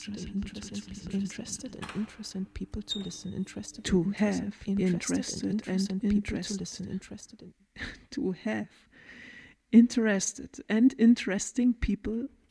interested people to listen, interested to have interested and people to listen, interested in to have interested and interesting people